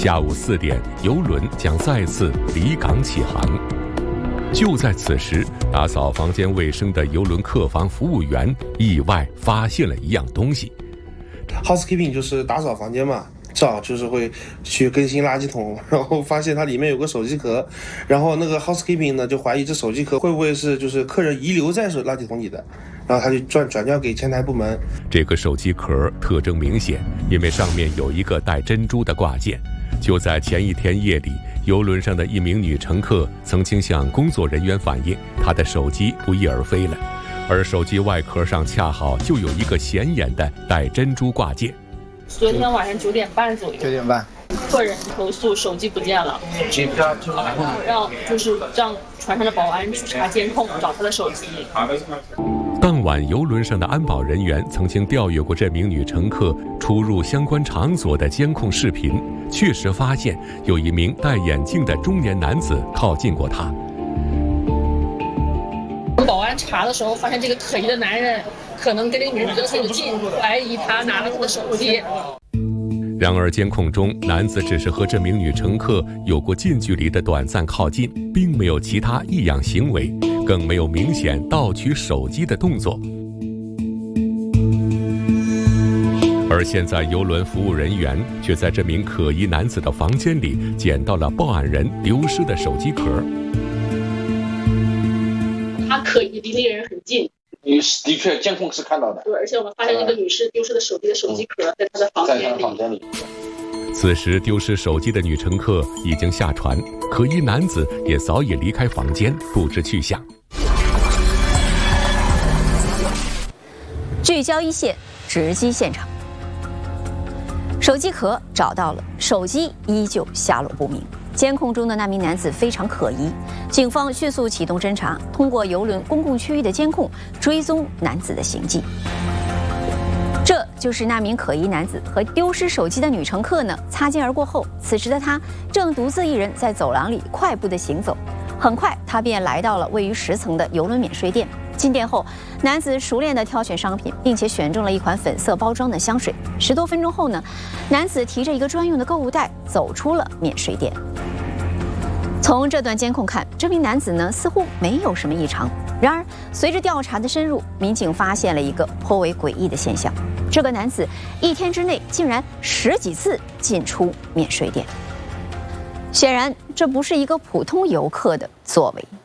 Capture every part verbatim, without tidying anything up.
下午四点，邮轮将再次离港起航。就在此时，打扫房间卫生的邮轮客房服务员意外发现了一样东西。 housekeeping 就是打扫房间嘛。正好就是会去更新垃圾桶，然后发现它里面有个手机壳，然后那个 housekeeping 呢就怀疑这手机壳会不会是就是客人遗留在手垃圾桶里的，然后他就转转交给前台部门。 这个手机壳特征明显，因为上面有一个带珍珠的挂件。就在前一天夜里，邮轮上的一名女乘客曾经向工作人员反映，她的手机不翼而飞了，而手机外壳上恰好就有一个显眼的带珍珠挂件。 昨天晚上九点半左右， 九点半， 客人投诉手机不见了，让就是让船上的保安去查监控，找他的手机。 当晚邮轮上的安保人员曾经调阅过这名女乘客出入相关场所的监控视频，确实发现有一名戴眼镜的中年男子靠近过她。 保安查的时候发现这个可疑的男人可能跟这个女人很近，怀疑他拿了她的手机。 然而监控中，男子只是和这名女乘客有过近距离的短暂靠近，并没有其他异样行为，更没有明显盗取手机的动作。而现在邮轮服务人员却在这名可疑男子的房间里捡到了报案人丢失的手机壳。 他可疑离那个人很近， 女士的确监控是看到的。 对，而且我们发现这个女士丢失的手机的手机壳在她的房间里。在她的房间里。 此时丢失手机的女乘客已经下船，可疑男子也早已离开房间，不知去向。 聚焦一线，直击现场。手机壳找到了，手机依旧下落不明。监控中的那名男子非常可疑，警方迅速启动侦查，通过邮轮公共区域的监控追踪男子的行迹。这就是那名可疑男子和丢失手机的女乘客呢擦肩而过后，此时的他正独自一人在走廊里快步的行走。很快，他便来到了位于十层的邮轮免税店。进店后，男子熟练地挑选商品，并且选中了一款粉色包装的香水。十多分钟后呢，男子提着一个专用的购物袋走出了免税店。从这段监控看，这名男子呢似乎没有什么异常。然而，随着调查的深入，民警发现了一个颇为诡异的现象：这个男子一天之内竟然十几次进出免税店。显然，这不是一个普通游客的作为。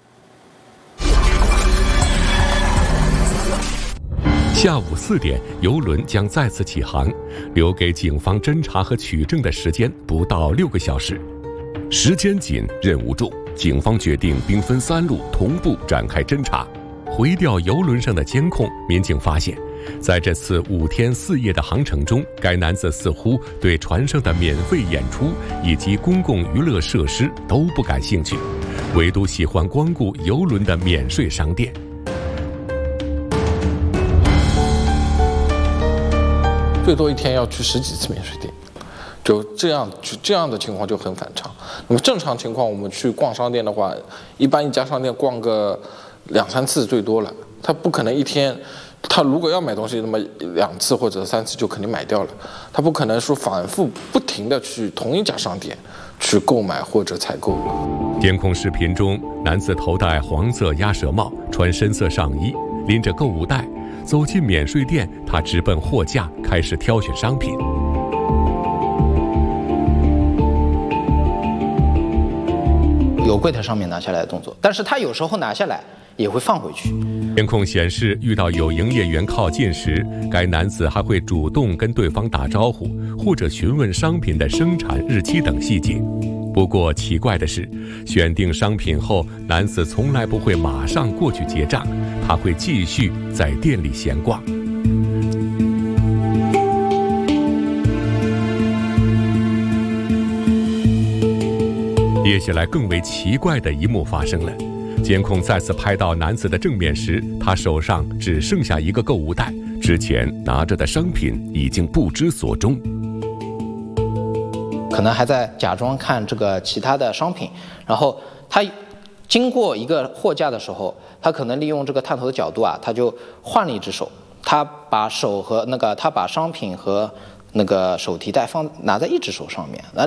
下午四点，邮轮将再次起航，留给警方侦查和取证的时间不到六个小时。时间紧，任务重，警方决定兵分三路，同步展开侦查。回调邮轮上的监控，民警发现，在这次五天四夜的航程中，该男子似乎对船上的免费演出以及公共娱乐设施都不感兴趣，唯独喜欢光顾邮轮的免税商店。 最多一天要去十几次免税店，就这样，就这样的情况就很反常。那么正常情况，我们去逛商店的话，一般一家商店逛个两三次最多了，他不可能一天，他如果要买东西，那么两次或者三次就肯定买掉了，他不可能说反复不停的去同一家商店去购买或者采购。 监控视频中，男子头戴黄色鸭舌帽，穿深色上衣，拎着购物袋。走进免税店，他直奔货架，开始挑选商品。 有柜台上面拿下来的动作，但是他有时候拿下来也会放回去。 监控显示，遇到有营业员靠近时，该男子还会主动跟对方打招呼，或者询问商品的生产日期等细节。不过奇怪的是，选定商品后，男子从来不会马上过去结账，他会继续在店里闲逛。接下来更为奇怪的一幕发生了，监控再次拍到男子的正面时，他手上只剩下一个购物袋，之前拿着的商品已经不知所终。 可能还在假装看这个其他的商品，然后他经过一个货架的时候，他可能利用这个探头的角度啊，他就换了一只手，他把手和那个他把商品和那个手提袋放拿在一只手上面，那